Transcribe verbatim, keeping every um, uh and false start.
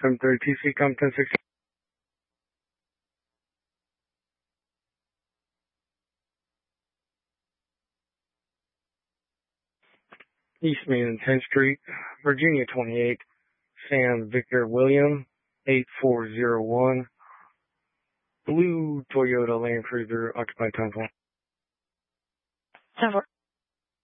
seven thirty T C, com ten sixty. East Main tenth Street, Virginia twenty-eight, Sam Victor William, eight four zero one, blue Toyota Land Cruiser, occupied time for. ten four.